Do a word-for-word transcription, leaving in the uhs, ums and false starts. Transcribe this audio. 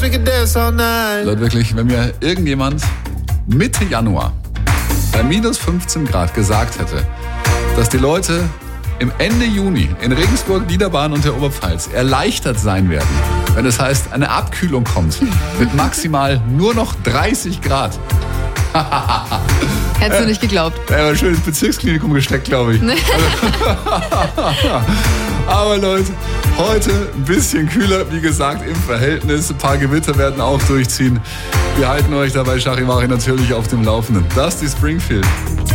Leute, wirklich, wenn mir irgendjemand Mitte Januar bei minus fünfzehn Grad gesagt hätte, dass die Leute im Ende Juni in Regensburg, Niederbayern und der Oberpfalz erleichtert sein werden, wenn es heißt, eine Abkühlung kommt mit maximal nur noch dreißig Grad. Hättest du nicht geglaubt. Er war schön ins Bezirksklinikum gesteckt, glaube ich. Aber Leute, heute ein bisschen kühler, wie gesagt, im Verhältnis. Ein paar Gewitter werden auch durchziehen. Wir halten euch dabei, Charivari, natürlich auf dem Laufenden. Das ist die Springfield.